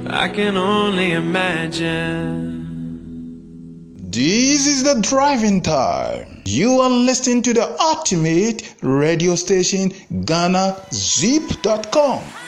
I can only imagine. This is the driving time. You are listening to the ultimate radio station, GhanaZip.com.